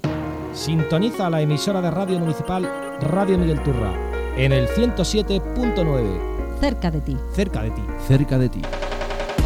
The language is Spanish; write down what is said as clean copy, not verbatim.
Sintoniza la emisora de radio municipal Radio Miguel Turra en el 107.9. Cerca de ti. Cerca de ti. Cerca de ti.